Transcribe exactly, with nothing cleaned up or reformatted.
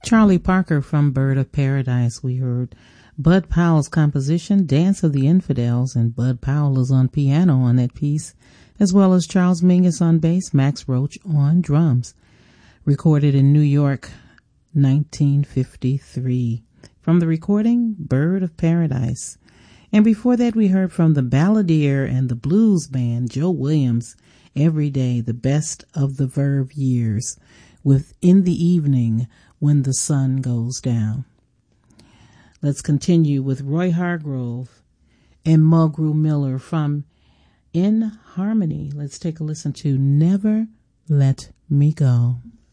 Charlie Parker from Bird of Paradise. We heard Bud Powell's composition, Dance of the Infidels, and Bud Powell is on piano on that piece, as well as Charles Mingus on bass, Max Roach on drums. Recorded in New York, nineteen fifty-three. From the recording, Bird of Paradise. And before that, we heard from the Balladeer and the Blues Band, Joe Williams, Every Day, the Best of the Verve Years, with In the Evening, When the Sun Goes Down. Let's continue with Roy Hargrove and Mulgrew Miller from In Harmony. Let's take a listen to Never Let Me Go.